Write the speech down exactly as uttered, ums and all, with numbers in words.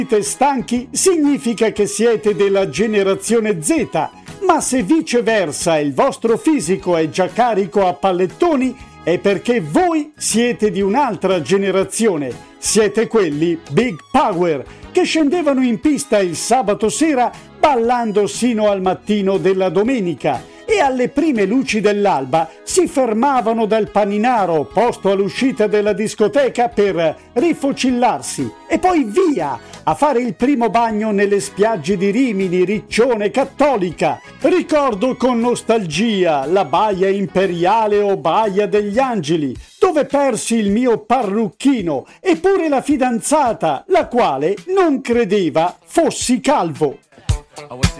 Siete stanchi significa che siete della generazione Z, ma se viceversa il vostro fisico è già carico a pallettoni è perché voi siete di un'altra generazione. Siete quelli Big Power che scendevano in pista il sabato sera ballando sino al mattino della domenica e alle prime luci dell'alba si fermavano dal paninaro posto all'uscita della discoteca per rifocillarsi e poi via a fare il primo bagno nelle spiagge di Rimini, Riccione, Cattolica. Ricordo con nostalgia la Baia Imperiale o Baia degli Angeli, dove persi il mio parrucchino e pure la fidanzata, la quale non credeva fossi calvo.